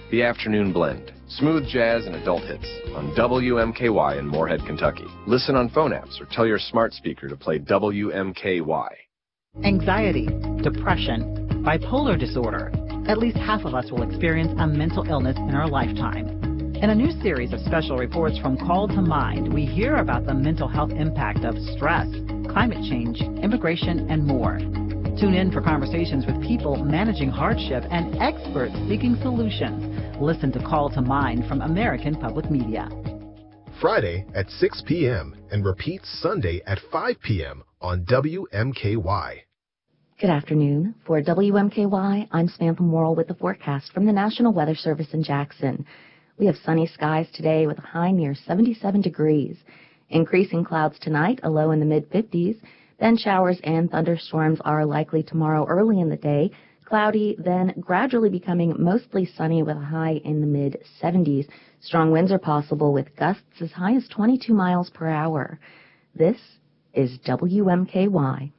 The Afternoon Blend. Smooth jazz and adult hits on WMKY in Moorhead, Kentucky. Listen on phone apps or tell your smart speaker to play WMKY. Anxiety, depression, bipolar disorder. At least half of us will experience a mental illness in our lifetime. In a new series of special reports from Call to Mind, we hear about the mental health impact of stress, climate change, immigration, and more. Tune in for conversations with people managing hardship and experts seeking solutions. Listen to Call to Mind from American Public Media. Friday at 6 p.m. and repeats Sunday at 5 p.m. on WMKY. Good afternoon. For WMKY, I'm Samantha Morrill with the forecast from the National Weather Service in Jackson. We have sunny skies today with a high near 77 degrees. Increasing clouds tonight, a low in the mid-50s. Then showers and thunderstorms are likely tomorrow early in the day. Cloudy, then gradually becoming mostly sunny with a high in the mid-70s. Strong winds are possible with gusts as high as 22 miles per hour. This is WMKY.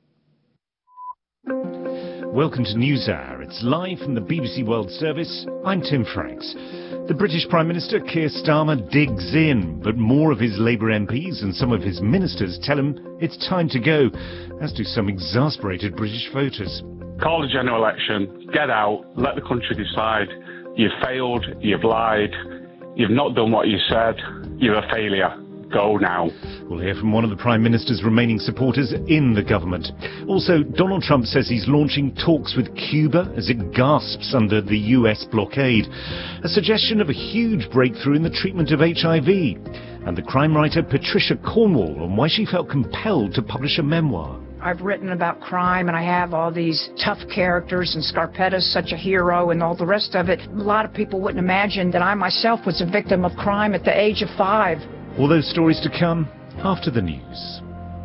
Welcome to NewsHour. It's live from the BBC World Service. I'm Tim Franks. The British Prime Minister, Keir Starmer, digs in, but more of his Labour MPs and some of his ministers tell him it's time to go, as do some exasperated British voters. Call a general election, get out, let the country decide. You've failed, you've lied, you've not done what you said, you're a failure. Go now. We'll hear from one of the Prime Minister's remaining supporters in the government. Also, Donald Trump says he's launching talks with Cuba as it gasps under the US blockade. A suggestion of a huge breakthrough in the treatment of HIV. And the crime writer Patricia Cornwall on why she felt compelled to publish a memoir. I've written about crime, and I have all these tough characters, and Scarpetta's such a hero and all the rest of it. A lot of people wouldn't imagine that I myself was a victim of crime at the age of 5. All those stories to come after the news.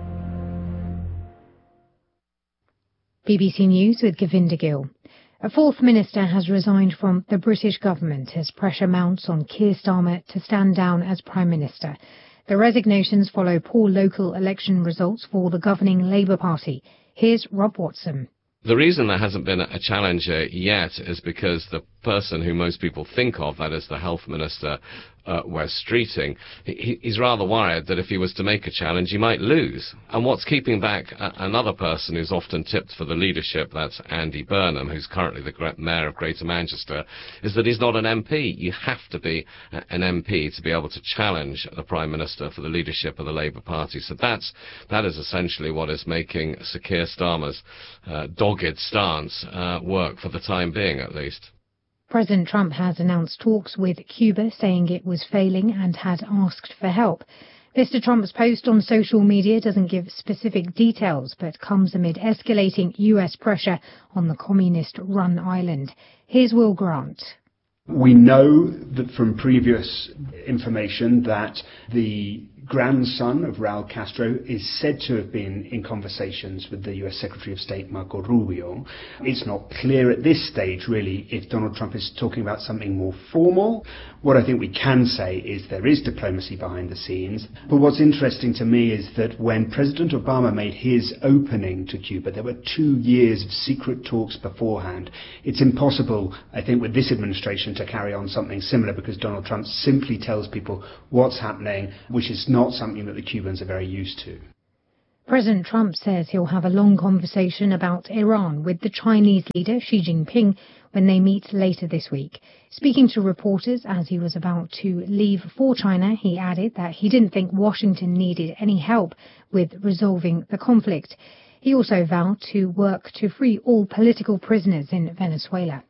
BBC News with Govinda Gill. A fourth minister has resigned from the British government as pressure mounts on Keir Starmer to stand down as Prime Minister. The resignations follow poor local election results for the governing Labour Party. Here's Rob Watson. The reason there hasn't been a challenger yet is because the person who most people think of, that is the Health Minister, Wes Streeting, he's rather worried that if he was to make a challenge, he might lose. And what's keeping back another person who's often tipped for the leadership, that's Andy Burnham, who's currently the Mayor of Greater Manchester, is that he's not an MP. You have to be an MP to be able to challenge the Prime Minister for the leadership of the Labour Party. So that is essentially what is making Sir Keir Starmer's dogged stance work for the time being, at least. President Trump has announced talks with Cuba, saying it was failing and had asked for help. Mr. Trump's post on social media doesn't give specific details, but comes amid escalating US pressure on the communist-run island. Here's Will Grant. We know that from previous information that the grandson of Raul Castro is said to have been in conversations with the US Secretary of State Marco Rubio. It's not clear at this stage really if Donald Trump is talking about something more formal. What I think we can say is there is diplomacy behind the scenes. But what's interesting to me is that when President Obama made his opening to Cuba, there were 2 years of secret talks beforehand. It's impossible, I think, with this administration to carry on something similar because Donald Trump simply tells people what's happening, which is not something that the Cubans are very used to. President Trump says he'll have a long conversation about Iran with the Chinese leader Xi Jinping when they meet later this week. Speaking to reporters as he was about to leave for China, he added that he didn't think Washington needed any help with resolving the conflict. He also vowed to work to free all political prisoners in Venezuela.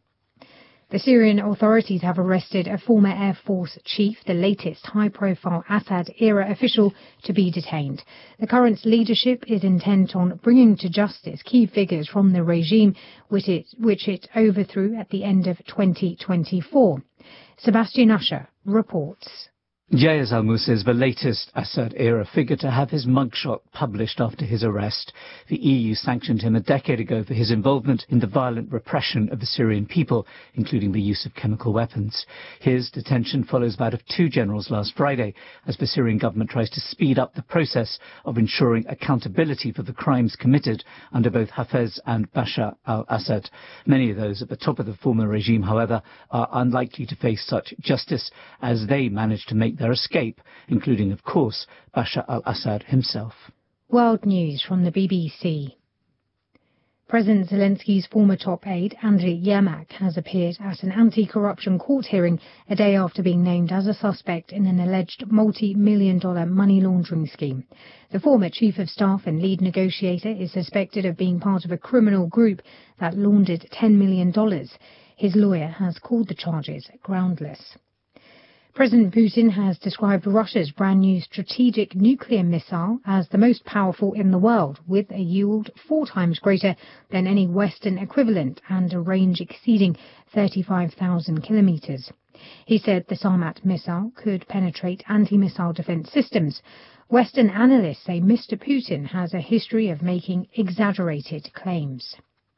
The Syrian authorities have arrested a former Air Force chief, the latest high-profile Assad-era official to be detained. The current leadership is intent on bringing to justice key figures from the regime which it overthrew at the end of 2024. Sebastian Usher reports. Jayez Al-Musa is the latest Assad-era figure to have his mugshot published after his arrest. The EU sanctioned him a decade ago for his involvement in the violent repression of the Syrian people, including the use of chemical weapons. His detention follows that of two generals last Friday, as the Syrian government tries to speed up the process of ensuring accountability for the crimes committed under both Hafez and Bashar al-Assad. Many of those at the top of the former regime, however, are unlikely to face such justice as they managed to make their escape, including, of course, Bashar al-Assad himself. World news from the BBC. President Zelensky's former top aide, Andriy Yermak, has appeared at an anti-corruption court hearing a day after being named as a suspect in an alleged multi-million-dollar money laundering scheme. The former chief of staff and lead negotiator is suspected of being part of a criminal group that laundered $10 million. His lawyer has called the charges groundless. President Putin has described Russia's brand new strategic nuclear missile as the most powerful in the world, with a yield 4 times greater than any Western equivalent and a range exceeding 35,000 kilometers. He said the Sarmat missile could penetrate anti-missile defense systems. Western analysts say Mr. Putin has a history of making exaggerated claims.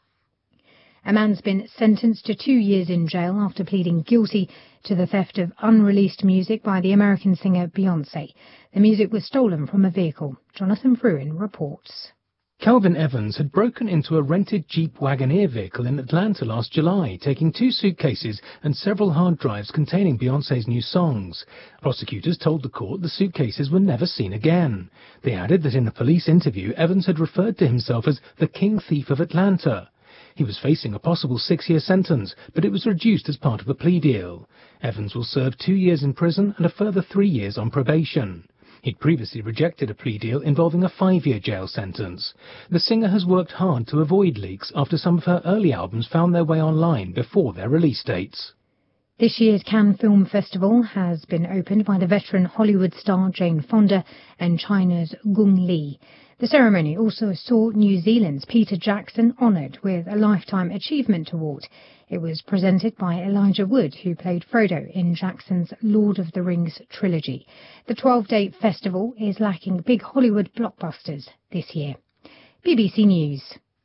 A man's been sentenced to 2 years in jail after pleading guilty to the theft of unreleased music by the American singer Beyoncé. The music was stolen from a vehicle. Jonathan Fruin reports. Calvin Evans had broken into a rented Jeep Wagoneer vehicle in Atlanta last July, taking 2 suitcases and several hard drives containing Beyoncé's new songs. Prosecutors told the court the suitcases were never seen again. They added that in a police interview, Evans had referred to himself as the King Thief of Atlanta. He was facing a possible 6-year sentence, but it was reduced as part of a plea deal. Evans will serve 2 years in prison and a further 3 years on probation. He'd previously rejected a plea deal involving a 5-year jail sentence. The singer has worked hard to avoid leaks after some of her early albums found their way online before their release dates. This year's Cannes Film Festival has been opened by the veteran Hollywood star Jane Fonda and China's Gong Li. The ceremony also saw New Zealand's Peter Jackson honoured with a Lifetime Achievement Award. It was presented by Elijah Wood, who played Frodo in Jackson's Lord of the Rings trilogy. The 12-day festival is lacking big Hollywood blockbusters this year. BBC News.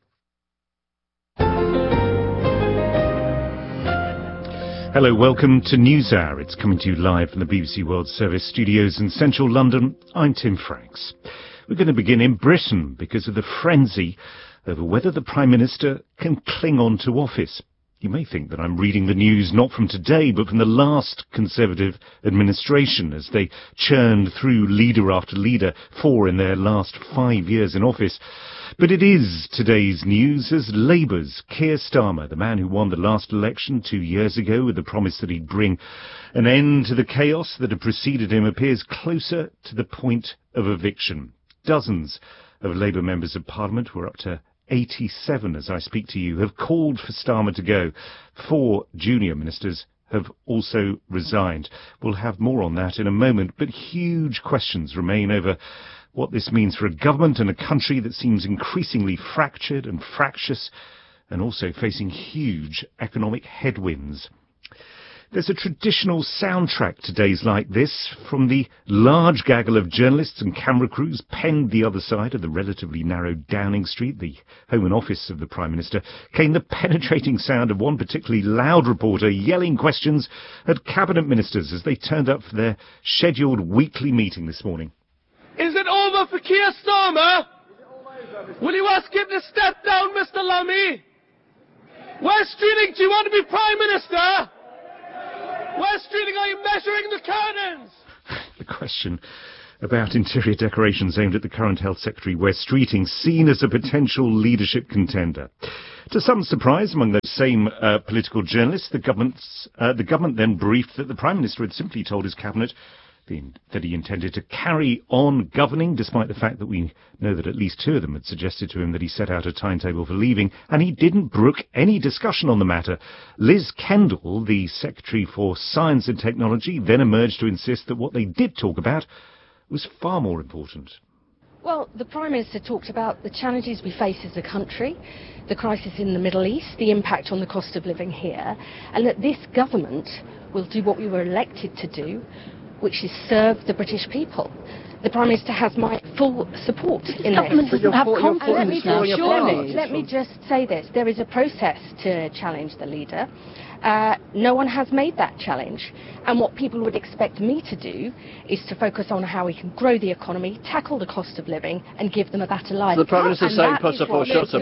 Hello, welcome to NewsHour. It's coming to you live from the BBC World Service studios in central London. I'm Tim Franks. We're going to begin in Britain because of the frenzy over whether the Prime Minister can cling on to office. You may think that I'm reading the news not from today, but from the last Conservative administration as they churned through leader after leader, 4 in their last 5 years in office. But it is today's news as Labour's Keir Starmer, the man who won the last election 2 years ago with the promise that he'd bring an end to the chaos that had preceded him, appears closer to the point of eviction. Dozens of Labour members of Parliament, we're up to 87 as I speak to you, have called for Starmer to go. 4 junior ministers have also resigned. We'll have more on that in a moment, but huge questions remain over what this means for a government and a country that seems increasingly fractured and fractious and also facing huge economic headwinds. There's a traditional soundtrack to days like this. From the large gaggle of journalists and camera crews penned the other side of the relatively narrow Downing Street, the home and office of the Prime Minister, came the penetrating sound of one particularly loud reporter yelling questions at cabinet ministers as they turned up for their scheduled weekly meeting this morning. Is it over for Keir Starmer? Will you ask him to step down, Mr. Lammy? Where Streeting do you want to be Prime Minister? Where Streeting are you measuring the curtains? The question about interior decorations aimed at the current Health Secretary, Wes Streeting, seen as a potential leadership contender. To some surprise among those same political journalists, the government then briefed that the Prime Minister had simply told his cabinet that he intended to carry on governing, despite the fact that we know that at least 2 of them had suggested to him that he set out a timetable for leaving, and he didn't brook any discussion on the matter. Liz Kendall, the Secretary for Science and Technology, then emerged to insist that what they did talk about was far more important. Well, the Prime Minister talked about the challenges we face as a country, the crisis in the Middle East, the impact on the cost of living here, and that this government will do what we were elected to do, which is serve the British people. The Prime Minister has my full support in government this. doesn't have confidence now, surely. Let me just say this. There is a process to challenge the leader. No one has made that challenge. And what people would expect me to do is to focus on how we can grow the economy, tackle the cost of living, and give them a better life. So the Prime Minister's saying put up or shut up.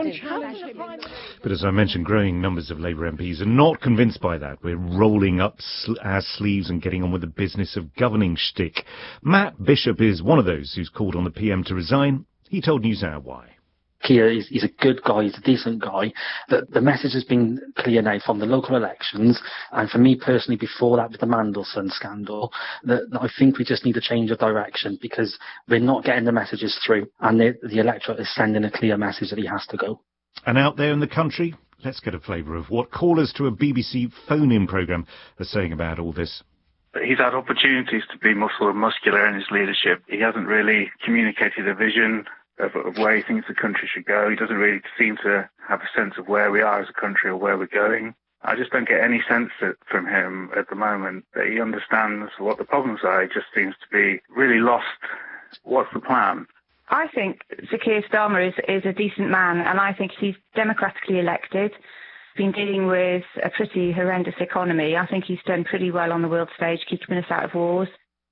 But as I mentioned, growing numbers of Labour MPs are not convinced by that. We're rolling up our sleeves and getting on with the business of governing shtick. Matt Bishop is one of those who's called on the PM to resign. He told NewsHour why. Keir is a good guy, he's a decent guy. The message has been clear now from the local elections, and for me personally, before that with the Mandelson scandal, that I think we just need a change of direction because we're not getting the messages through, and the electorate is sending a clear message that he has to go. And out there in the country, let's get a flavour of what callers to a BBC phone-in programme are saying about all this. He's had opportunities to be muscle and muscular in his leadership. He hasn't really communicated a vision of where he thinks the country should go. He doesn't really seem to have a sense of where we are as a country or where we're going. I just don't get any sense from him at the moment that he understands what the problems are. He just seems to be really lost. What's the plan? I think Sir Keir Starmer is a decent man, and I think he's democratically elected. Been dealing with a pretty horrendous economy. I think he's done pretty well on the world stage, keeping us out of wars.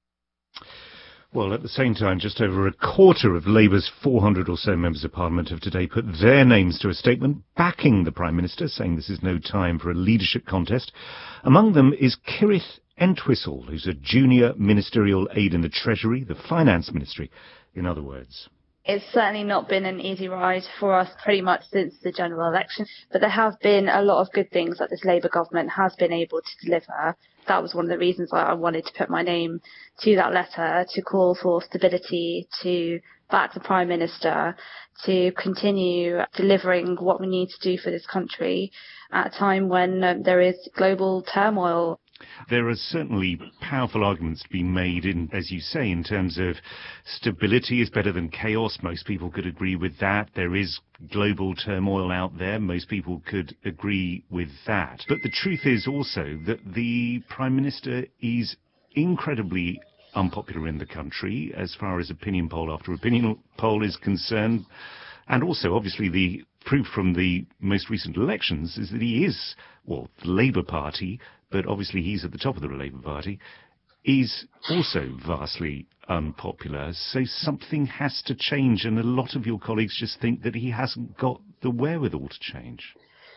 Well, at the same time, just over a quarter of Labour's 400 or so members of Parliament have today put their names to a statement backing the Prime Minister, saying this is no time for a leadership contest. Among them is Kirith Entwistle, who's a junior ministerial aide in the Treasury, the Finance Ministry, in other words. It's certainly not been an easy ride for us pretty much since the general election, but there have been a lot of good things that this Labour government has been able to deliver. That was one of the reasons why I wanted to put my name to that letter, to call for stability, to back the Prime Minister, to continue delivering what we need to do for this country at a time when there is global turmoil. There are certainly powerful arguments to be made, as you say, in terms of stability is better than chaos. Most people could agree with that. There is global turmoil out there. Most people could agree with that. But the truth is also that the Prime Minister is incredibly unpopular in the country as far as opinion poll after opinion poll is concerned. And also, obviously, the proof from the most recent elections is that he is, well, the Labour Party, but obviously he's at the top of the Labour Party, is also vastly unpopular. So something has to change, and a lot of your colleagues just think that he hasn't got the wherewithal to change.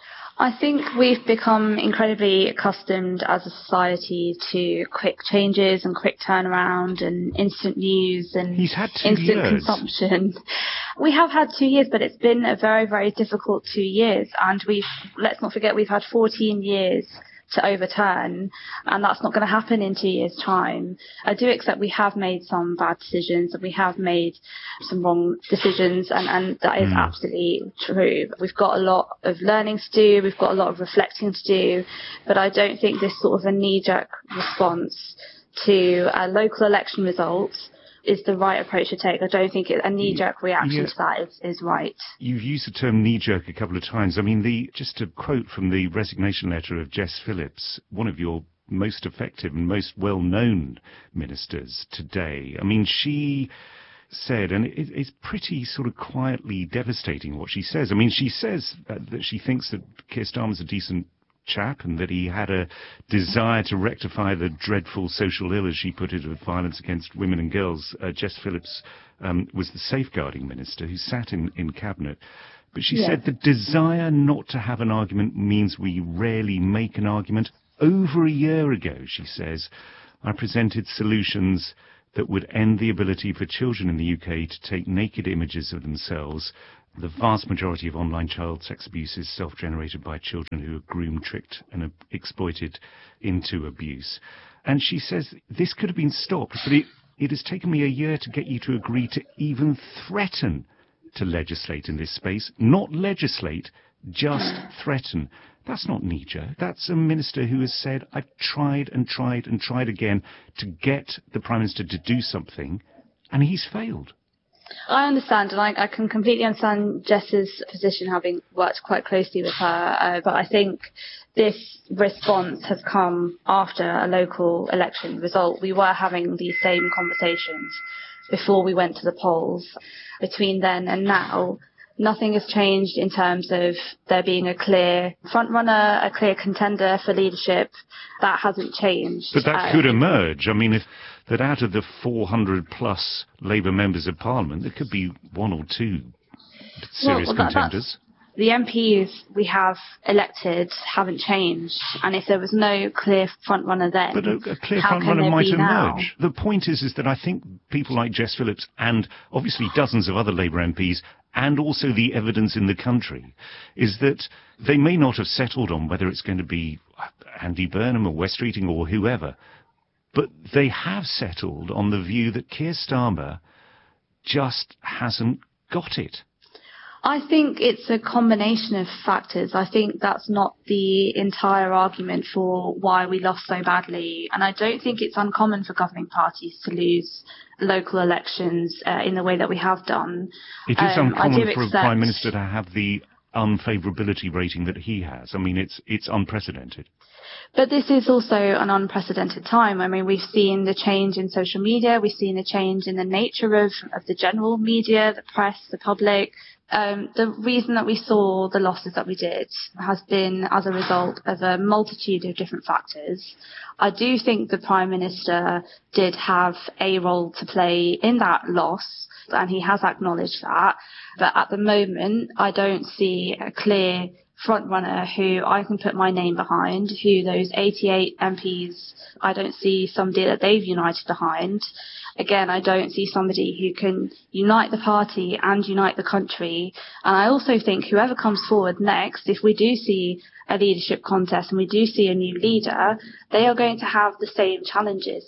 I think we've become incredibly accustomed as a society to quick changes and quick turnaround and instant news and instant consumption. We have had 2 years, but it's been a very, very difficult 2 years. And let's not forget, we've had 14 years to overturn, and that's not going to happen in 2 years' time. I do accept we have made some bad decisions and we have made some wrong decisions, and that is absolutely true. We've got a lot of learning to do, we've got a lot of reflecting to do, but I don't think this sort of a knee-jerk response to local election results is the right approach to take. I don't think a knee-jerk reaction to that is right. You've used the term knee-jerk a couple of times. I mean, just to quote from the resignation letter of Jess Phillips, one of your most effective and most well-known ministers today. I mean, she said, and it's pretty sort of quietly devastating what she says. I mean, she says that she thinks that Keir Starmer's a decent chap and that he had a desire to rectify the dreadful social ill, as she put it, of violence against women and girls. Jess Phillips was the safeguarding minister who sat in cabinet. But she said the desire not to have an argument means we rarely make an argument. Over a year ago, she says, I presented solutions that would end the ability for children in the UK to take naked images of themselves. The vast majority of online child sex abuse is self-generated by children who are groomed, tricked and exploited into abuse. And she says this could have been stopped, but it has taken me a year to get you to agree to even threaten to legislate in this space. Not legislate, just threaten. That's not knee-jerk. That's a minister who has said, I've tried and tried and tried again to get the Prime Minister to do something, and he's failed. I understand, and I can completely understand Jess's position, having worked quite closely with her, but I think this response has come after a local election result. We were having these same conversations before we went to the polls. Between then and now, nothing has changed in terms of there being a clear front-runner, a clear contender for leadership. That hasn't changed. But that could emerge. I mean, that out of the 400-plus Labour members of Parliament, there could be one or two serious contenders. The MPs we have elected haven't changed, and if there was no clear front-runner then, but a clear front-runner might emerge. The point is that I think people like Jess Phillips and obviously dozens of other Labour MPs, and also the evidence in the country, is that they may not have settled on whether it's going to be Andy Burnham or Wes Streeting or whoever, but they have settled on the view that Keir Starmer just hasn't got it. I think it's a combination of factors. I think that's not the entire argument for why we lost so badly. And I don't think it's uncommon for governing parties to lose local elections in the way that we have done. It is uncommon for a Prime Minister to have the unfavourability rating that he has. I mean, it's unprecedented. But this is also an unprecedented time. I mean, we've seen the change in social media. We've seen the change in the nature of the general media, the press, the public. The reason that we saw the losses that we did has been as a result of a multitude of different factors. I do think the Prime Minister did have a role to play in that loss, and he has acknowledged that. But at the moment, I don't see a clear front-runner who I can put my name behind, who those 88 MPs, I don't see somebody that they've united behind. Again, I don't see somebody who can unite the party and unite the country. And I also think whoever comes forward next, if we do see a leadership contest and we do see a new leader, they are going to have the same challenges.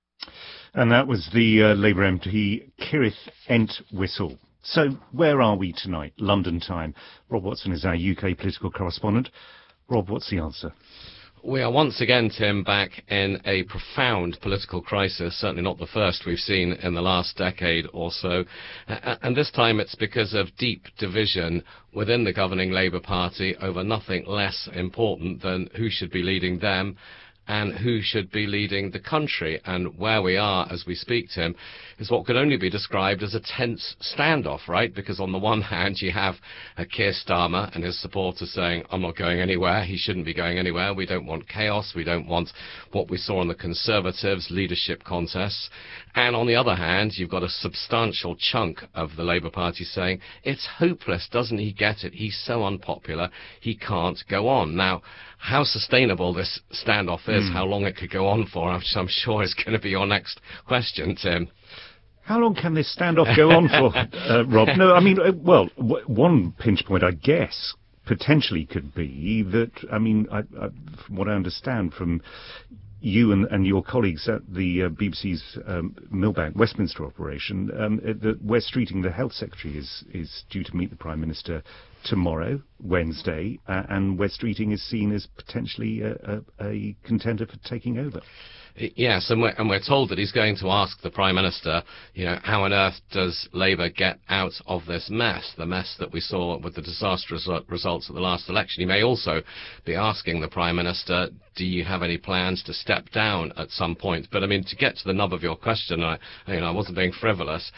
And that was the Labour MP, Kirith Entwistle. So where are we tonight? London time. Rob Watson is our UK political correspondent. Rob, what's the answer? We are once again, Tim, back in a profound political crisis, certainly not the first we've seen in the last decade or so. And this time it's because of deep division within the governing Labour Party over nothing less important than who should be leading them and who should be leading the country. And where we are as we speak, Tim, is what could only be described as a tense standoff, right? Because on the one hand, you have Keir Starmer and his supporters saying, I'm not going anywhere, he shouldn't be going anywhere, we don't want chaos, we don't want what we saw in the Conservatives' leadership contests. And on the other hand, you've got a substantial chunk of the Labour Party saying, it's hopeless, doesn't he get it? He's so unpopular, he can't go on. Now, how sustainable this standoff is, how long it could go on for, I'm sure is going to be your next question, Tim. How long can this standoff go on for, Rob? No, I mean, well, one pinch point, I guess, potentially could be that, I mean, from what I understand from you and your colleagues at the BBC's Millbank Westminster operation, that Wes Streeting, the Health Secretary, is due to meet the Prime Minister tomorrow, Wednesday, and Wes Streeting is seen as potentially a contender for taking over. Yes, and we're told that he's going to ask the Prime Minister, you know, how on earth does Labour get out of this mess, the mess that we saw with the disastrous results of the last election. He may also be asking the Prime Minister, do you have any plans to step down at some point? But I mean, to get to the nub of your question, I wasn't being frivolous.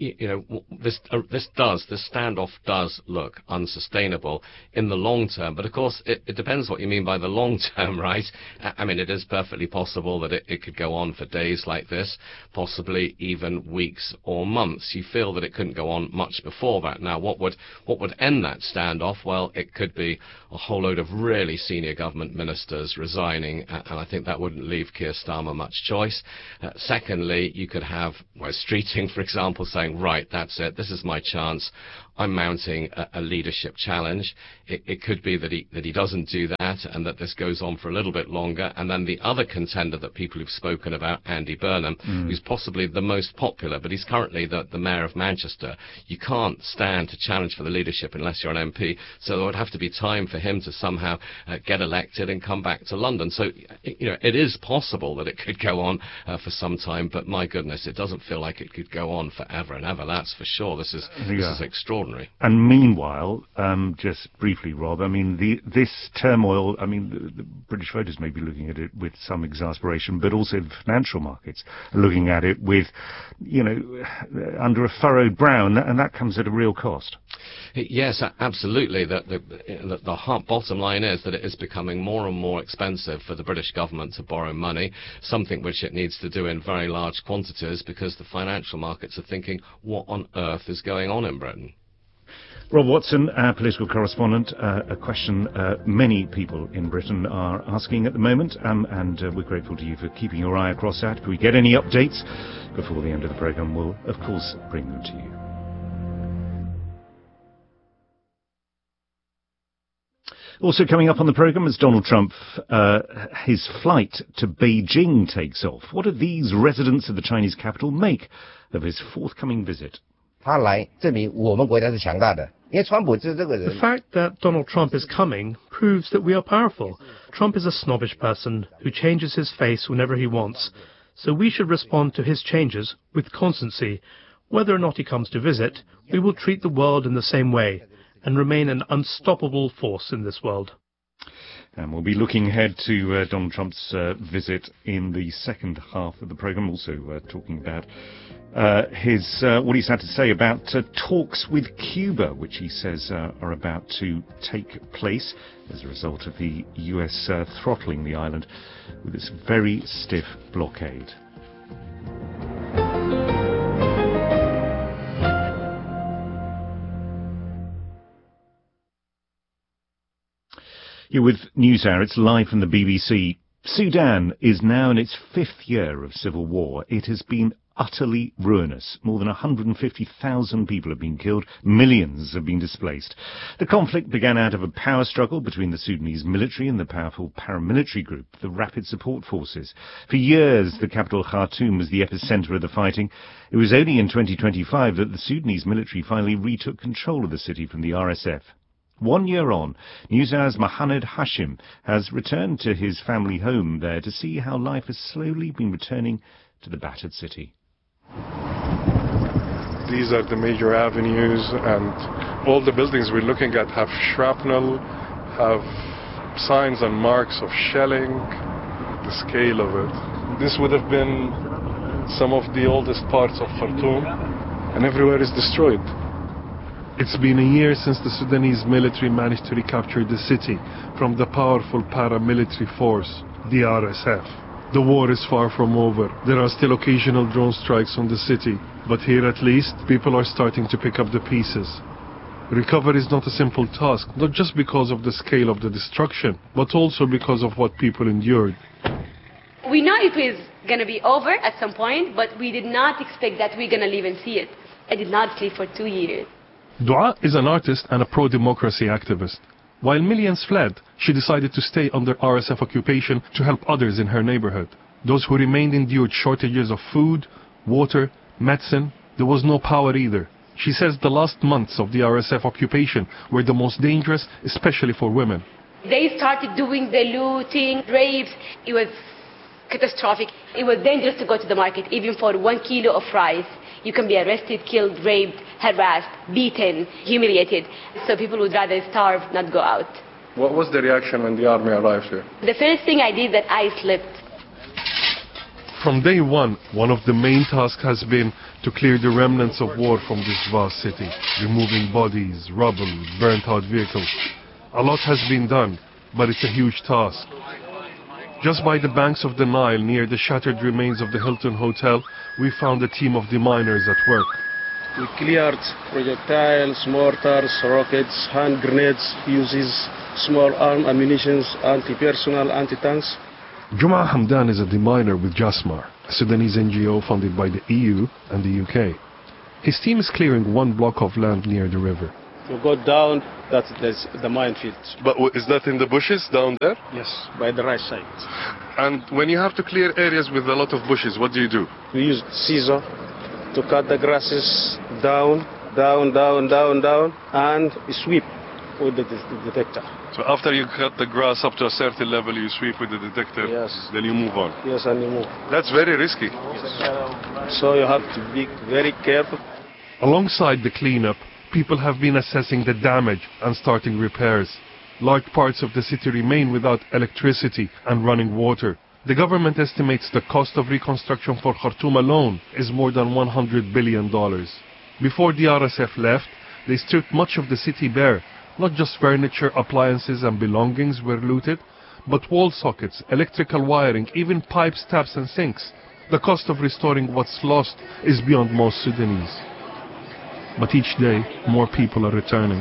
This standoff does look unsustainable in the long term. But of course, it depends what you mean by the long term, right? I mean, it is perfectly possible that it could go on for days like this, possibly even weeks or months. You feel that it couldn't go on much before that. Now, what would end that standoff? Well, it could be a whole load of really senior government ministers resigning, and I think that wouldn't leave Keir Starmer much choice. Secondly, you could have Wes Streeting, for example, saying, right, that's it, this is my chance. I'm mounting a leadership leadership challenge. It could be that he doesn't do that, and that this goes on for a little bit longer. And then the other contender that people have spoken about, Andy Burnham, who's possibly the most popular, but he's currently the mayor of Manchester. You can't stand to challenge for the leadership unless you're an MP, so there would have to be time for him to somehow get elected and come back to London. So, it is possible that it could go on for some time, but my goodness, it doesn't feel like it could go on forever and ever, that's for sure. This is extraordinary. And meanwhile, just briefly, Rob, I mean, this turmoil, I mean, the British voters may be looking at it with some exasperation, but also the financial markets are looking at it with, under a furrowed brow, and that comes at a real cost. Yes, absolutely. The bottom line is that it is becoming more and more expensive for the British government to borrow money, something which it needs to do in very large quantities, because the financial markets are thinking, what on earth is going on in Britain? Rob Watson, our political correspondent, a question many people in Britain are asking at the moment, and we're grateful to you for keeping your eye across that. If we get any updates before the end of the programme, we'll, of course, bring them to you. Also coming up on the programme is Donald Trump. His flight to Beijing takes off. What do these residents of the Chinese capital make of his forthcoming visit? The fact that Donald Trump is coming proves that we are powerful. Trump is a snobbish person who changes his face whenever he wants, so we should respond to his changes with constancy. Whether or not he comes to visit, we will treat the world in the same way and remain an unstoppable force in this world. And we'll be looking ahead to Donald Trump's visit in the second half of the programme, also talking about what he's had to say about talks with Cuba, which he says are about to take place as a result of the US throttling the island with its very stiff blockade. Here with NewsHour, it's live from the BBC. Sudan is now in its 5th year of civil war. It has been utterly ruinous. More than 150,000 people have been killed. Millions have been displaced. The conflict began out of a power struggle between the Sudanese military and the powerful paramilitary group, the Rapid Support Forces. For years, the capital Khartoum was the epicenter of the fighting. It was only in 2025 that the Sudanese military finally retook control of the city from the RSF. 1 year on, NewsHour's Mohamed Hashim has returned to his family home there to see how life has slowly been returning to the battered city. These are the major avenues, and all the buildings we're looking at have shrapnel, have signs and marks of shelling, the scale of it. This would have been some of the oldest parts of Khartoum, and everywhere is destroyed. It's been a year since the Sudanese military managed to recapture the city from the powerful paramilitary force, the RSF. The war is far from over. There are still occasional drone strikes on the city, but here at least, people are starting to pick up the pieces. Recovery is not a simple task, not just because of the scale of the destruction, but also because of what people endured. We know it is going to be over at some point, but we did not expect that we're going to live and see it. I did not sleep for 2 years. Dua is an artist and a pro-democracy activist. While millions fled, she decided to stay under RSF occupation to help others in her neighborhood. Those who remained endured shortages of food, water, medicine. There was no power either. She says the last months of the RSF occupation were the most dangerous, especially for women. They started doing the looting, rapes. It was catastrophic. It was dangerous to go to the market, even for 1 kilo of rice. You can be arrested, killed, raped, harassed, beaten, humiliated. So people would rather starve, not go out. What was the reaction when the army arrived here? The first thing I did that I slept. From day one of the main tasks has been to clear the remnants of war from this vast city, removing bodies, rubble, burnt-out vehicles. A lot has been done, but it's a huge task. Just by the banks of the Nile, near the shattered remains of the Hilton Hotel, we found a team of deminers at work. We cleared projectiles, mortars, rockets, hand grenades, fuses, small arm ammunition, anti-personnel, anti-tanks. Juma Hamdan is a deminer with Jasmar, a Sudanese NGO funded by the EU and the UK. His team is clearing 1 block of land near the river. You go down, that's the minefield. But is that in the bushes down there? Yes, by the right side. And when you have to clear areas with a lot of bushes, what do? We use scissor to cut the grasses down, and sweep with the detector. So after you cut the grass up to a certain level, you sweep with the detector, yes. Then you move on. Yes, and you move. That's very risky. So you have to be very careful. Alongside the cleanup, people have been assessing the damage and starting repairs. Large parts of the city remain without electricity and running water. The government estimates the cost of reconstruction for Khartoum alone is more than $100 billion. Before the RSF left, they stripped much of the city bare. Not just furniture, appliances and belongings were looted, but wall sockets, electrical wiring, even pipes, taps and sinks. The cost of restoring what's lost is beyond most Sudanese. But each day, more people are returning.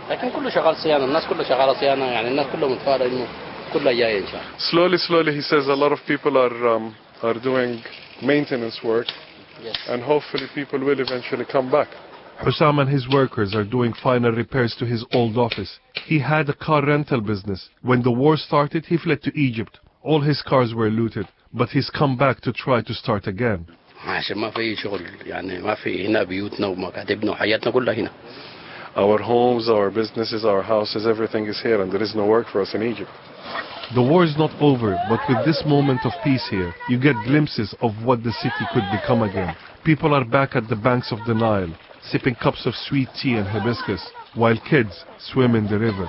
Slowly, he says a lot of people are doing maintenance work, yes. And hopefully people will eventually come back. Hussam and his workers are doing final repairs to his old office. He had a car rental business. When the war started, he fled to Egypt. All his cars were looted, but he's come back to try to start again. Our homes, our businesses, our houses, everything is here, and there is no work for us in Egypt. The war is not over, but with this moment of peace here, you get glimpses of what the city could become again. People are back at the banks of the Nile, sipping cups of sweet tea and hibiscus, while kids swim in the river.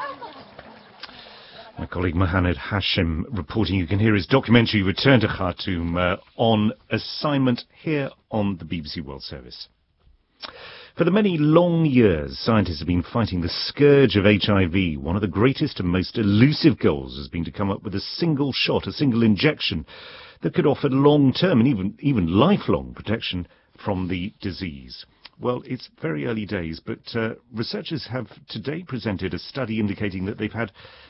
My colleague Mohamed Hashim reporting. You can hear his documentary Return to Khartoum on assignment here on the BBC World Service. For the many long years, scientists have been fighting the scourge of HIV. One of the greatest and most elusive goals has been to come up with a single shot, a single injection that could offer long-term and even lifelong protection from the disease. Well, it's very early days, but researchers have today presented a study indicating that they've had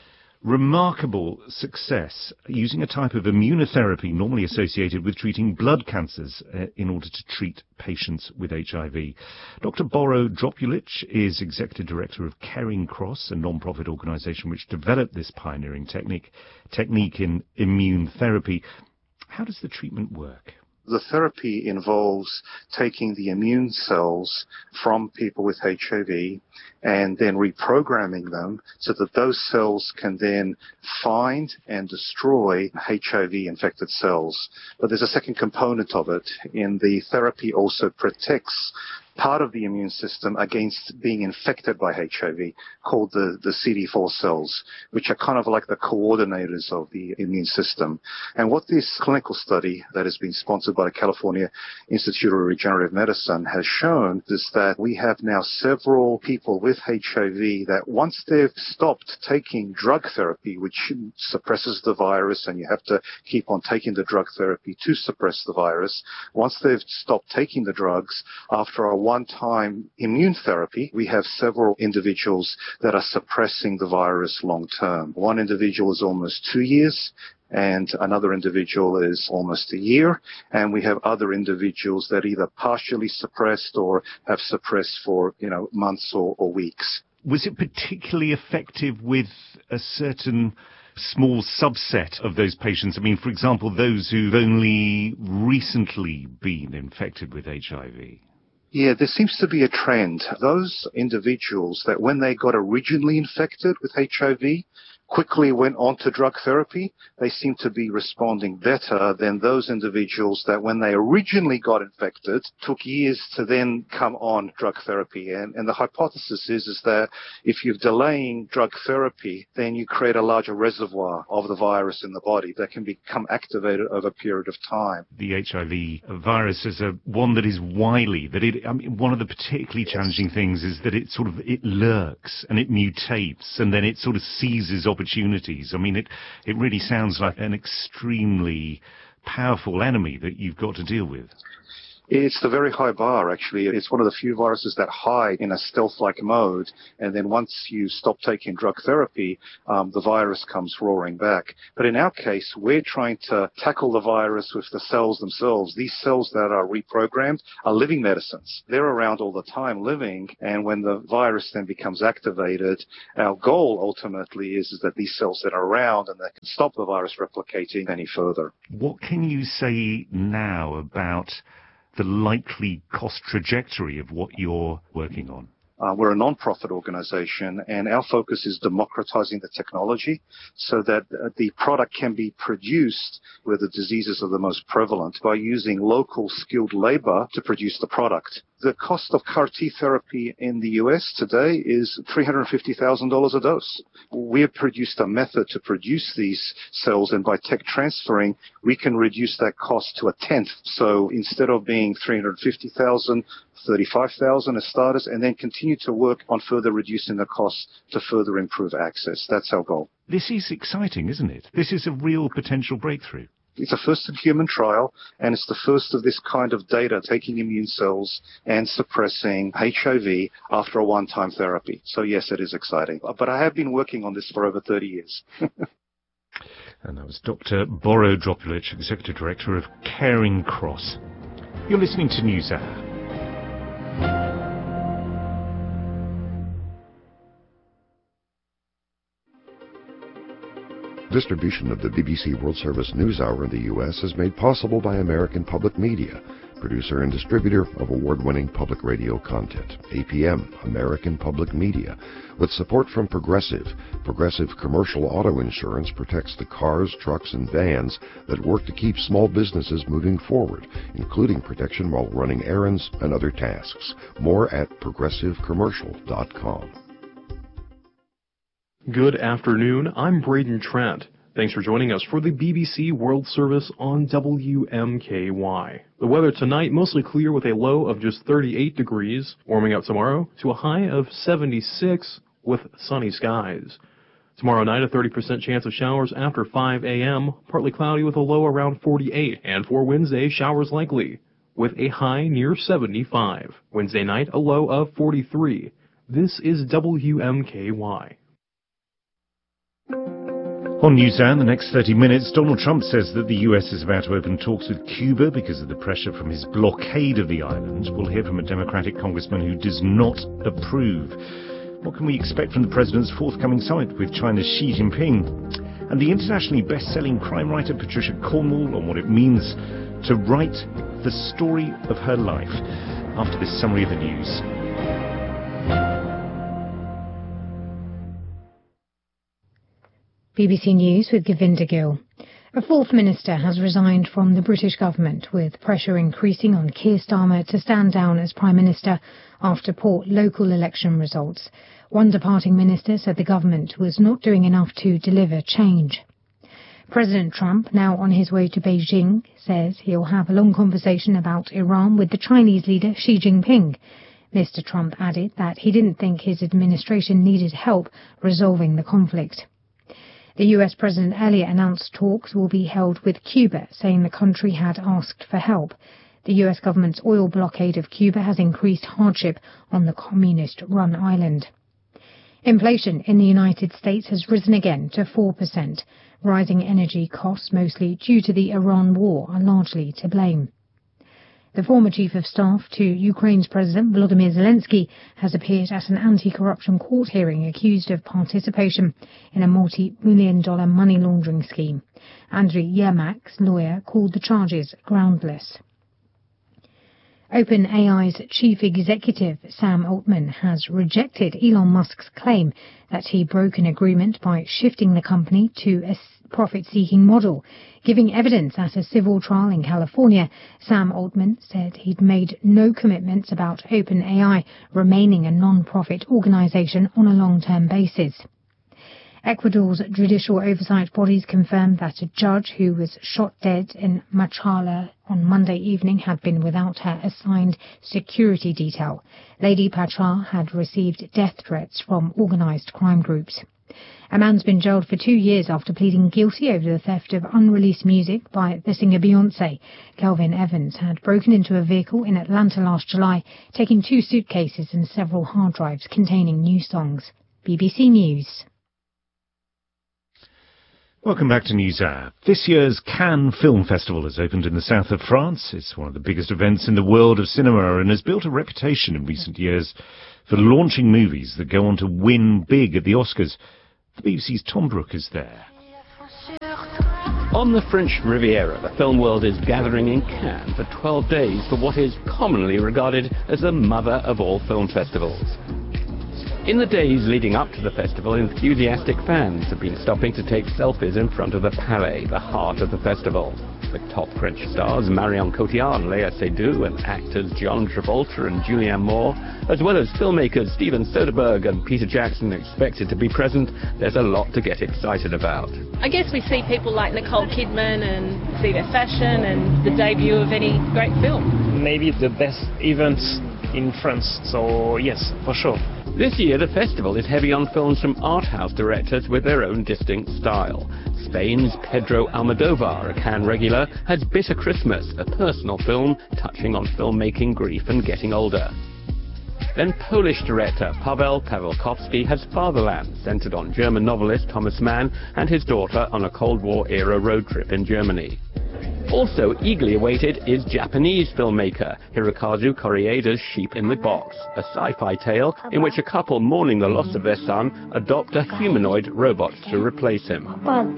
remarkable success using a type of immunotherapy normally associated with treating blood cancers in order to treat patients with HIV. Dr. Boro Dropulic is Executive Director of Caring Cross, a non-profit organisation which developed this pioneering technique in immune therapy. How does the treatment work? The therapy involves taking the immune cells from people with HIV and then reprogramming them so that those cells can then find and destroy HIV-infected cells. But there's a second component of it. In the therapy also protects part of the immune system against being infected by HIV, called the CD4 cells, which are kind of like the coordinators of the immune system. And what this clinical study that has been sponsored by the California Institute of Regenerative Medicine has shown is that we have now several people with HIV that once they've stopped taking drug therapy, which suppresses the virus, and you have to keep on taking the drug therapy to suppress the virus, once they've stopped taking the drugs, after a one-time immune therapy, we have several individuals that are suppressing the virus long-term. One individual is almost 2 years, and another individual is almost a year, and we have other individuals that either partially suppressed or have suppressed for, months or weeks. Was it particularly effective with a certain small subset of those patients? I mean, for example, those who've only recently been infected with HIV? Yeah, there seems to be a trend. Those individuals that when they got originally infected with HIV, quickly went on to drug therapy, they seem to be responding better than those individuals that when they originally got infected, took years to then come on drug therapy. And the hypothesis is that if you're delaying drug therapy, then you create a larger reservoir of the virus in the body that can become activated over a period of time. The HIV virus is one that is wily. One of the particularly challenging things is that it lurks and it mutates and then it sort of seizes opportunities. I mean, it really sounds like an extremely powerful enemy that you've got to deal with. It's the very high bar, actually. It's one of the few viruses that hide in a stealth-like mode, and then once you stop taking drug therapy, the virus comes roaring back. But in our case, we're trying to tackle the virus with the cells themselves. These cells that are reprogrammed are living medicines. They're around all the time living, and when the virus then becomes activated, our goal ultimately is that these cells that are around and that can stop the virus replicating any further. What can you say now about the likely cost trajectory of what you're working on? We're a non-profit organization, and our focus is democratizing the technology so that the product can be produced where the diseases are the most prevalent by using local skilled labor to produce the product. The cost of CAR T therapy in the U.S. today is $350,000 a dose. We have produced a method to produce these cells, and by tech transferring, we can reduce that cost to a tenth. So instead of being $350,000, $35,000 as starters, and then continue to work on further reducing the cost to further improve access. That's our goal. This is exciting, isn't it? This is a real potential breakthrough. It's a first-in-human trial, and it's the first of this kind of data, taking immune cells and suppressing HIV after a one-time therapy. So yes, it is exciting. But I have been working on this for over 30 years. And that was Dr. Boro Dropulic, Executive Director of Caring Cross. You're listening to NewsHour. Distribution of the BBC World Service NewsHour in the U.S. is made possible by American Public Media, producer and distributor of award-winning public radio content. APM, American Public Media, with support from Progressive. Progressive Commercial Auto Insurance protects the cars, trucks, and vans that work to keep small businesses moving forward, including protection while running errands and other tasks. More at progressivecommercial.com. Good afternoon, I'm Braden Trent. Thanks for joining us for the BBC World Service on WMKY. The weather tonight, mostly clear with a low of just 38 degrees, warming up tomorrow to a high of 76 with sunny skies. Tomorrow night, a 30% chance of showers after 5 a.m., partly cloudy with a low around 48, and for Wednesday, showers likely, with a high near 75. Wednesday night, a low of 43. This is WMKY. On NewsHour, in the next 30 minutes, Donald Trump says that the US is about to open talks with Cuba because of the pressure from his blockade of the island. We'll hear from a Democratic congressman who does not approve. What can we expect from the president's forthcoming summit with China's Xi Jinping? And the internationally best-selling crime writer Patricia Cornwall on what it means to write the story of her life. After this summary of the news. BBC News with Govinda Gill. A fourth minister has resigned from the British government, with pressure increasing on Keir Starmer to stand down as Prime Minister after poor local election results. One departing minister said the government was not doing enough to deliver change. President Trump, now on his way to Beijing, says he'll have a long conversation about Iran with the Chinese leader Xi Jinping. Mr. Trump added that he didn't think his administration needed help resolving the conflict. The US president earlier announced talks will be held with Cuba, saying the country had asked for help. The US government's oil blockade of Cuba has increased hardship on the communist-run island. Inflation in the United States has risen again to 4%. Rising energy costs, mostly due to the Iran war, are largely to blame. The former chief of staff to Ukraine's President Volodymyr Zelensky has appeared at an anti-corruption court hearing accused of participation in a multi-million-dollar money laundering scheme. Andriy Yermak's lawyer called the charges groundless. OpenAI's chief executive, Sam Altman, has rejected Elon Musk's claim that he broke an agreement by shifting the company to a profit-seeking model. Giving evidence at a civil trial in California, Sam Altman said he'd made no commitments about OpenAI remaining a non-profit organization on a long-term basis. Ecuador's judicial oversight bodies confirmed that a judge who was shot dead in Machala on Monday evening had been without her assigned security detail. Lady Pachar had received death threats from organized crime groups. A man's been jailed for 2 years after pleading guilty over the theft of unreleased music by the singer Beyoncé. Kelvin Evans had broken into a vehicle in Atlanta last July, taking 2 suitcases and several hard drives containing new songs. BBC News. Welcome back to NewsHour. This year's Cannes Film Festival has opened in the south of France. It's one of the biggest events in the world of cinema and has built a reputation in recent years for launching movies that go on to win big at the Oscars. The BBC's Tom Brooke is there. On the French Riviera, the film world is gathering in Cannes for 12 days for what is commonly regarded as the mother of all film festivals. In the days leading up to the festival, enthusiastic fans have been stopping to take selfies in front of the Palais, the heart of the festival. The top French stars Marion Cotillard and Léa Seydoux and actors John Travolta and Julianne Moore, as well as filmmakers Steven Soderbergh and Peter Jackson expected to be present, there's a lot to get excited about. I guess we see people like Nicole Kidman and see their fashion and the debut of any great film. Maybe the best event in France, so yes, for sure. This year, the festival is heavy on films from art house directors with their own distinct style. Spain's Pedro Almodóvar, a Cannes regular, has Bitter Christmas, a personal film touching on filmmaking, grief and getting older. Then Polish director Paweł Pawlikowski has Fatherland, centered on German novelist Thomas Mann and his daughter on a Cold War-era road trip in Germany. Also eagerly awaited is Japanese filmmaker Hirokazu Korieda's Sheep in the Box, a sci-fi tale in which a couple mourning the loss of their son adopt a humanoid robot to replace him.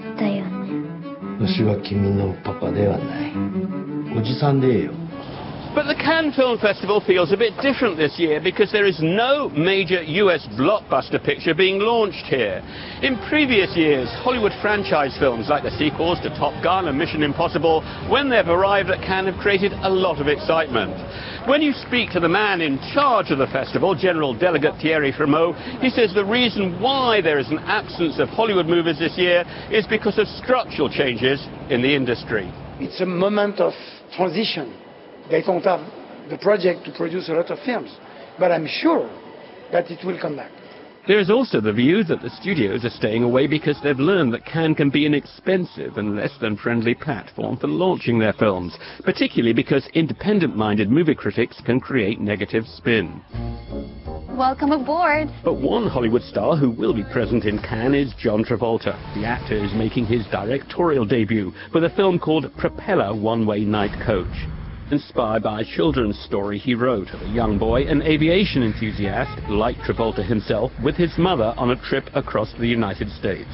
But the Cannes Film Festival feels a bit different this year because there is no major US blockbuster picture being launched here. In previous years, Hollywood franchise films like the sequels to Top Gun and Mission Impossible, when they've arrived at Cannes, have created a lot of excitement. When you speak to the man in charge of the festival, General Delegate Thierry Frémaux, he says the reason why there is an absence of Hollywood movies this year is because of structural changes in the industry. It's a moment of transition. They don't have the project to produce a lot of films, but I'm sure that it will come back. There is also the view that the studios are staying away because they've learned that Cannes can be an expensive and less than friendly platform for launching their films, particularly because independent-minded movie critics can create negative spin. Welcome aboard. But one Hollywood star who will be present in Cannes is John Travolta. The actor is making his directorial debut with a film called Propeller One-Way Night Coach, inspired by a children's story he wrote of a young boy, an aviation enthusiast, like Travolta himself, with his mother on a trip across the United States.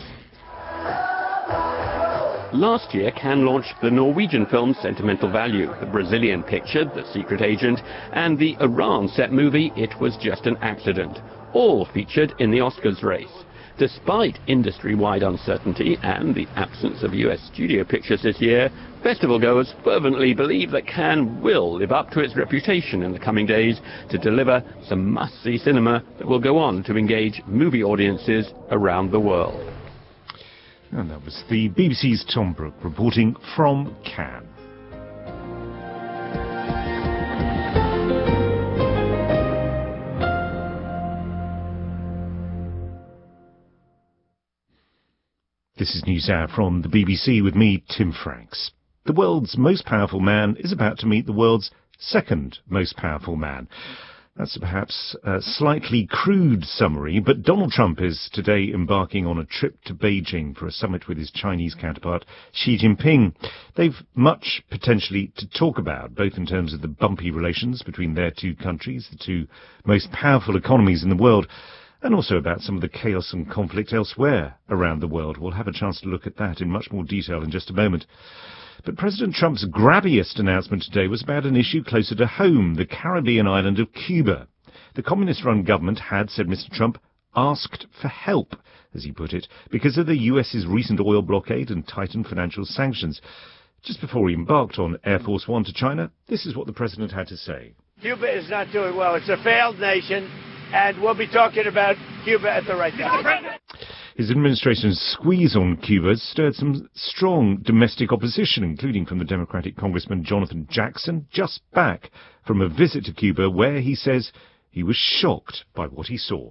Last year, Cannes launched the Norwegian film Sentimental Value, the Brazilian picture The Secret Agent, and the Iran-set movie It Was Just an Accident, all featured in the Oscars race. Despite industry-wide uncertainty and the absence of US studio pictures this year, festival-goers fervently believe that Cannes will live up to its reputation in the coming days to deliver some must-see cinema that will go on to engage movie audiences around the world. And that was the BBC's Tom Brooke reporting from Cannes. This is NewsHour from the BBC with me, Tim Franks. The world's most powerful man is about to meet the world's second most powerful man. That's perhaps a slightly crude summary, but Donald Trump is today embarking on a trip to Beijing for a summit with his Chinese counterpart, Xi Jinping. They've much potentially to talk about, both in terms of the bumpy relations between their two countries, the two most powerful economies in the world, and also about some of the chaos and conflict elsewhere around the world. We'll have a chance to look at that in much more detail in just a moment. But President Trump's grabbiest announcement today was about an issue closer to home, the Caribbean island of Cuba. The communist-run government had, said Mr. Trump, asked for help, as he put it, because of the US's recent oil blockade and tightened financial sanctions. Just before he embarked on Air Force One to China, this is what the president had to say. Cuba is not doing well. It's a failed nation, and we'll be talking about Cuba at the right time. His administration's squeeze on Cuba stirred some strong domestic opposition, including from the Democratic Congressman Jonathan Jackson, just back from a visit to Cuba where he says he was shocked by what he saw.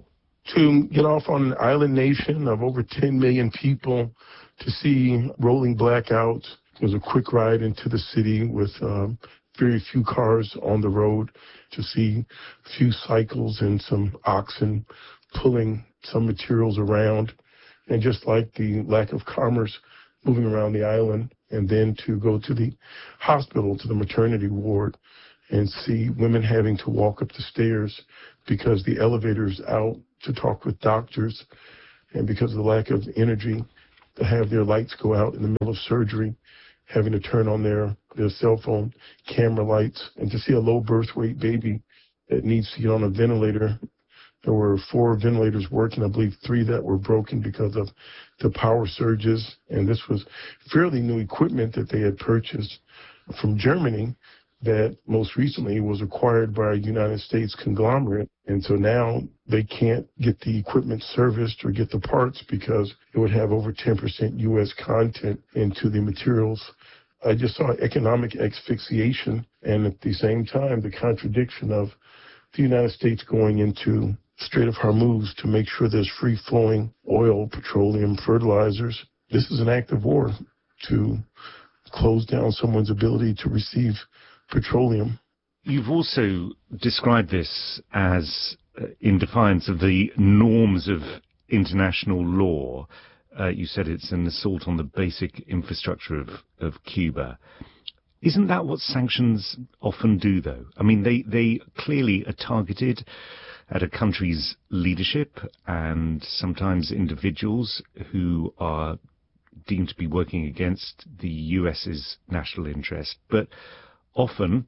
to get off on an island nation of over 10 million people, to see rolling blackouts. It was a quick ride into the city with very few cars on the road, to see a few cycles and some oxen pulling some materials around, and just like the lack of commerce moving around the island, and then to go to the hospital, to the maternity ward, and see women having to walk up the stairs because the elevator's out to talk with doctors, and because of the lack of energy, to have their lights go out in the middle of surgery, having to turn on their cell phone camera lights, and to see a low birth weight baby that needs to get on a ventilator. There were 4 ventilators working, I believe 3 that were broken because of the power surges, and this was fairly new equipment that they had purchased from Germany that most recently was acquired by a United States conglomerate. And so now they can't get the equipment serviced or get the parts because it would have over 10% U.S. content into the materials. I just saw economic asphyxiation, and at the same time, the contradiction of the United States going into Strait of Hormuz to make sure there's free-flowing oil, petroleum, fertilizers. This is an act of war to close down someone's ability to receive petroleum. You've also described this as in defiance of the norms of international law. You said it's an assault on the basic infrastructure of Cuba. Isn't that what sanctions often do, though? I mean, they clearly are targeted at a country's leadership and sometimes individuals who are deemed to be working against the US's national interest. But often,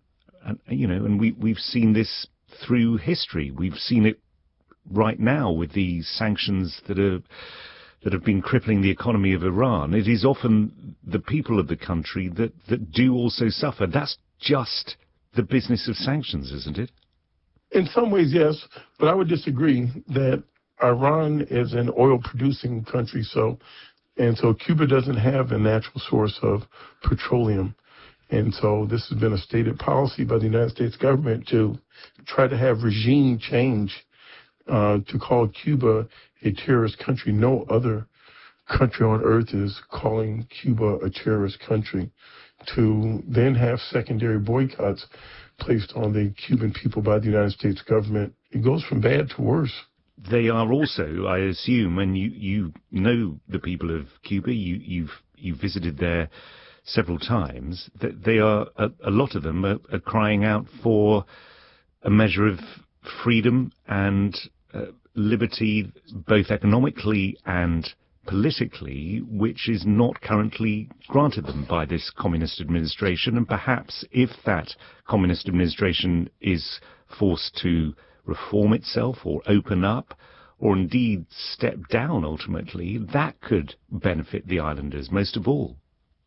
and we've seen this through history. We've seen it right now with the sanctions that have been crippling the economy of Iran. It is often the people of the country that do also suffer. That's just the business of sanctions, isn't it? In some ways, yes, but I would disagree that Iran is an oil-producing country, so Cuba doesn't have a natural source of petroleum. And so this has been a stated policy by the United States government to try to have regime change, to call Cuba a terrorist country. No other country on earth is calling Cuba a terrorist country. To then have secondary boycotts placed on the Cuban people by the United States government, it goes from bad to worse. They are also, I assume, and you know the people of Cuba, you've visited there several times, that they are, a lot of them are crying out for a measure of freedom and liberty, both economically and politically, which is not currently granted them by this communist administration. And perhaps if that communist administration is forced to reform itself or open up or indeed step down ultimately, that could benefit the islanders most of all.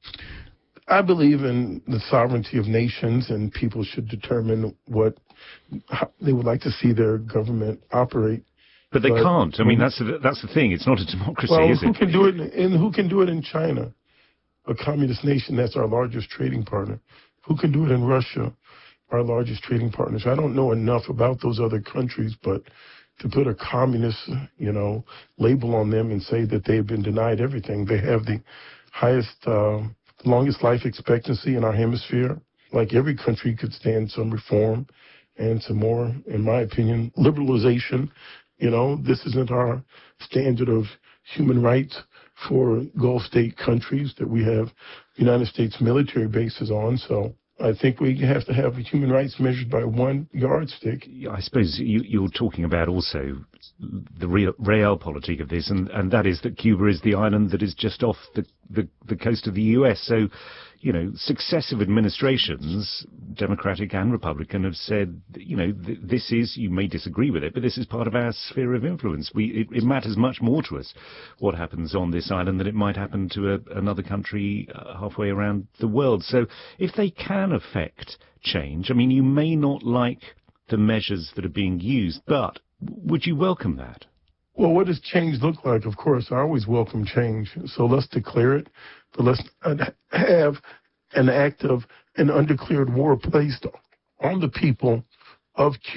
I believe in the sovereignty of nations, and people should determine how they would like to see their government operate. But they can't. I mean, that's the thing. It's not a democracy, is it? Who can do it in China, a communist nation that's our largest trading partner? Who can do it in Russia, our largest trading partner? So I don't know enough about those other countries, but to put a communist, label on them and say that they've been denied everything. They have the highest, longest life expectancy in our hemisphere. Like every country could stand some reform and some more, in my opinion, liberalization. This isn't our standard of human rights for Gulf state countries that we have United States military bases on. So I think we have to have human rights measured by one yardstick. I suppose you're talking about also the realpolitik of this, and that is that Cuba is the island that is just off the coast of the US. So, successive administrations, Democratic and Republican, have said, this is, you may disagree with it, but this is part of our sphere of influence. It matters much more to us what happens on this island than it might happen to another country halfway around the world. So if they can affect change, I mean, you may not like the measures that are being used, but would you welcome that? Well, what does change look like? Of course, I always welcome change. So let's declare it, but let's have an act of an undeclared war placed on the people of Cuba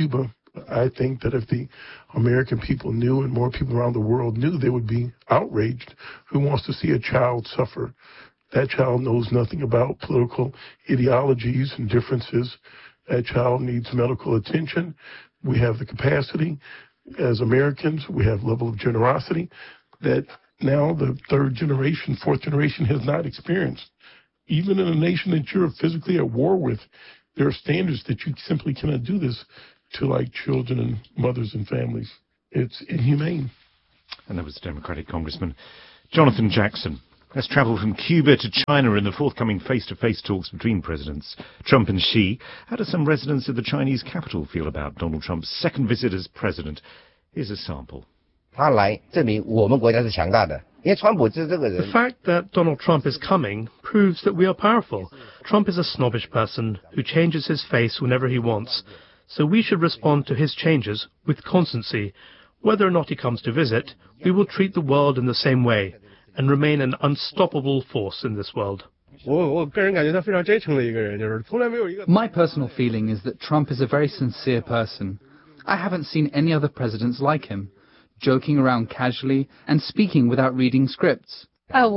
I think that if the American people knew and more people around the world knew, they would be outraged. Who wants to see a child suffer? That child knows nothing about political ideologies and differences. That child needs medical attention. We have the capacity as Americans. We have a level of generosity that now the third generation, fourth generation has not experienced. Even in a nation that you're physically at war with, there are standards that you simply cannot do this to, like children and mothers and families. It's inhumane. And that was Democratic Congressman Jonathan Jackson. Let's travel from Cuba to China in the forthcoming face-to-face talks between Presidents Trump and Xi. How do some residents of the Chinese capital feel about Donald Trump's second visit as president? Here's a sample. The fact that Donald Trump is coming proves that we are powerful. Trump is a snobbish person who changes his face whenever he wants, so we should respond to his changes with constancy. Whether or not he comes to visit, we will treat the world in the same way and remain an unstoppable force in this world. My personal feeling is that Trump is a very sincere person. I haven't seen any other presidents like him, joking around casually and speaking without reading scripts. I'm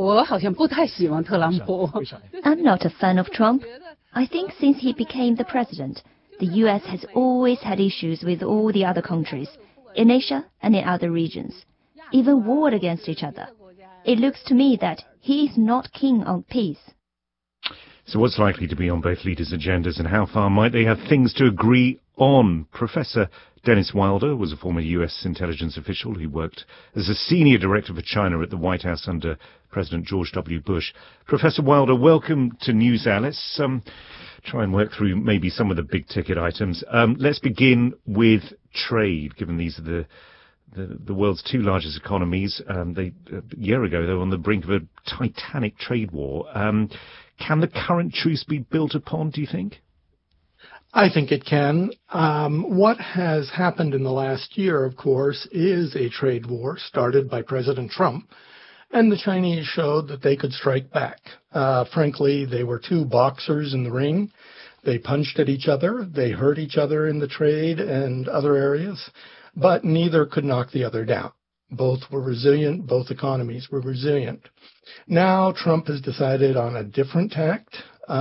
not a fan of Trump. I think since he became the president, the U.S. has always had issues with all the other countries, in Asia and in other regions, even warred against each other. It looks to me that he is not keen on peace. So what's likely to be on both leaders' agendas and how far might they have things to agree on? Professor Dennis Wilder was a former U.S. intelligence official who worked as a senior director for China at the White House under President George W. Bush. Professor Wilder, welcome to NewsHour. Let's try and work through maybe some of the big-ticket items. Let's begin with trade, given these are the world's two largest economies. A year ago, they were on the brink of a titanic trade war. Can the current truce be built upon, do you think? I think it can. What has happened in the last year, of course, is a trade war started by President Trump, and the Chinese showed that they could strike back. Frankly, they were two boxers in the ring. They punched at each other. They hurt each other in the trade and other areas, but neither could knock the other down. Both were resilient. Both economies were resilient. Now Trump has decided on a different tact.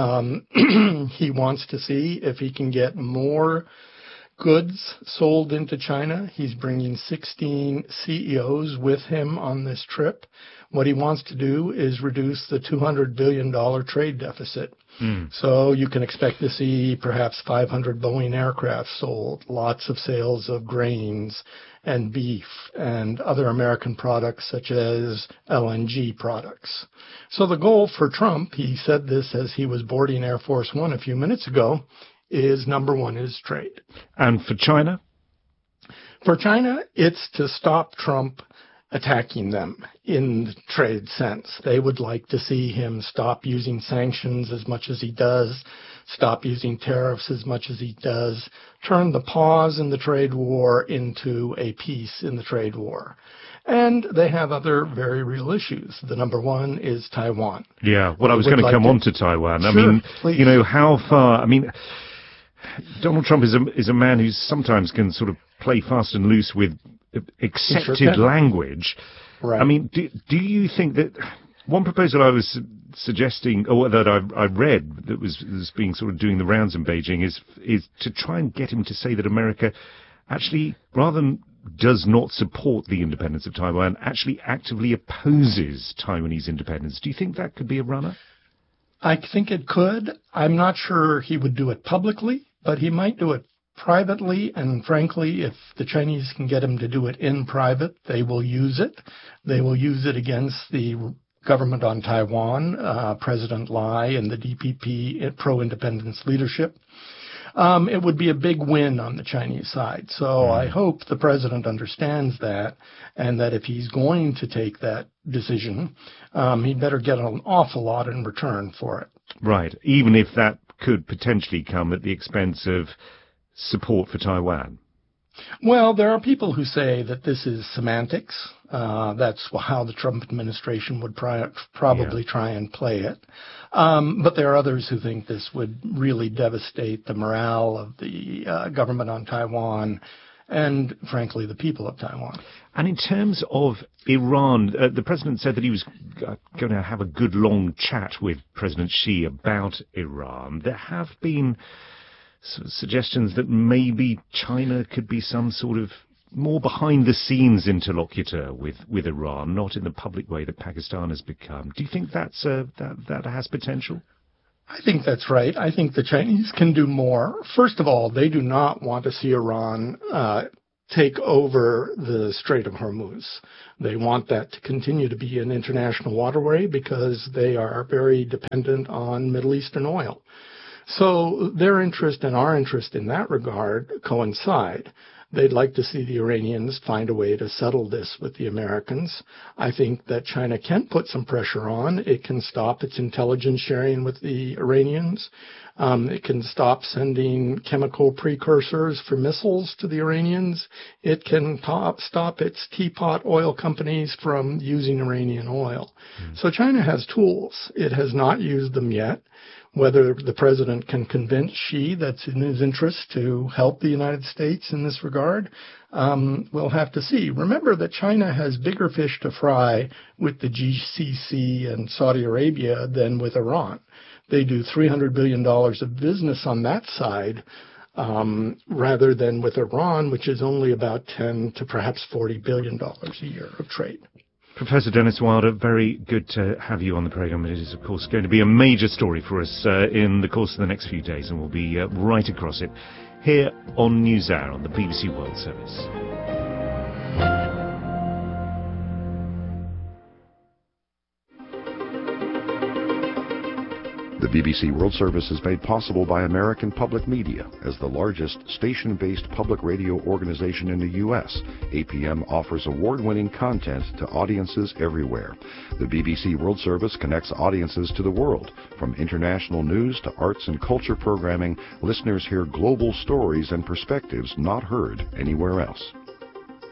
He wants to see if he can get more goods sold into China. He's bringing 16 CEOs with him on this trip. What he wants to do is reduce the $200 billion trade deficit. So you can expect to see perhaps 500 Boeing aircraft sold, lots of sales of grains and beef and other American products such as LNG products. So the goal for Trump, he said this as he was boarding Air Force One a few minutes ago, is number one is trade. And for China? For China, it's to stop Trump attacking them in the trade sense. They would like to see him stop using sanctions as much as he does, stop using tariffs as much as he does, turn the pause in the trade war into a peace in the trade war. And they have other very real issues. The number one is Taiwan. Yeah, well, I was going to come on to Taiwan. Sure, I mean, please. You know, how far, I mean, Donald Trump is a man who sometimes can sort of play fast and loose with accepted language. Right. I mean, do you think that one proposal I was suggesting, or that I read that was being sort of doing the rounds in Beijing is to try and get him to say that America actually, rather than does not support the independence of Taiwan, actually actively opposes Taiwanese independence. Do you think that could be a runner? I think it could. I'm not sure he would do it publicly, but he might do it privately, and frankly, if the Chinese can get him to do it in private, they will use it. They will use it against the government on Taiwan, President Lai and the DPP pro-independence leadership. It would be a big win on the Chinese side. So I hope the president understands that, and that if he's going to take that decision, he'd better get an awful lot in return for it. Right, even if that could potentially come at the expense of support for Taiwan. Well, there are people who say that this is semantics. That's how the Trump administration would probably try and play it. But there are others who think this would really devastate the morale of the government on Taiwan and, frankly, the people of Taiwan. And in terms of Iran, the president said that he was going to have a good long chat with President Xi about Iran. There have been suggestions that maybe China could be some sort of more behind-the-scenes interlocutor with Iran, not in the public way that Pakistan has become. Do you think that has potential? I think that's right. I think the Chinese can do more. First of all, they do not want to see Iran take over the Strait of Hormuz. They want that to continue to be an international waterway because they are very dependent on Middle Eastern oil. So their interest and our interest in that regard coincide. They'd like to see the Iranians find a way to settle this with the Americans. I think that China can put some pressure on. It can stop its intelligence sharing with the Iranians. It can stop sending chemical precursors for missiles to the Iranians. It can stop its teapot oil companies from using Iranian oil. So China has tools. It has not used them yet. Whether the president can convince Xi that's in his interest to help the United States in this regard, we'll have to see. Remember that China has bigger fish to fry with the GCC and Saudi Arabia than with Iran. They do $300 billion of business on that side, rather than with Iran, which is only about 10 to perhaps $40 billion a year of trade. Professor Dennis Wilder, very good to have you on the programme. It is, of course, going to be a major story for us in the course of the next few days, and we'll be right across it here on NewsHour on the BBC World Service. The BBC World Service is made possible by American Public Media. As the largest station-based public radio organization in the U.S., APM offers award-winning content to audiences everywhere. The BBC World Service connects audiences to the world. From international news to arts and culture programming, listeners hear global stories and perspectives not heard anywhere else.